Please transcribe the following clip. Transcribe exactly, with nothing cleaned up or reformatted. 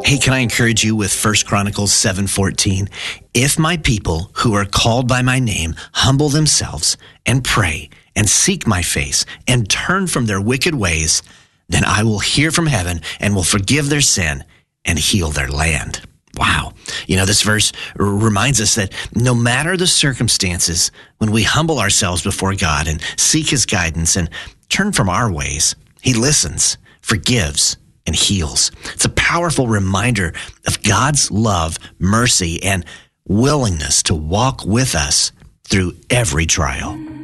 Hey, can I encourage you with First Chronicles seven fourteen? If my people who are called by my name humble themselves and pray and seek my face and turn from their wicked ways, then I will hear from heaven and will forgive their sin and heal their land. Wow. You know, this verse r- reminds us that no matter the circumstances, when we humble ourselves before God and seek his guidance and turn from our ways, he listens, forgives, and heals. It's a powerful reminder of God's love, mercy, and willingness to walk with us through every trial.